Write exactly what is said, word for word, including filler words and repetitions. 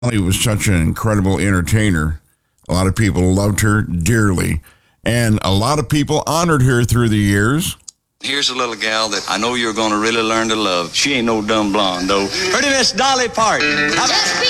Dolly was such an incredible entertainer. A lot of people loved her dearly, and a lot of people honored her through the years. Here's a little gal that I know you're going to really learn to love. She ain't no dumb blonde, though. Pretty Miss Dolly Parton. How about-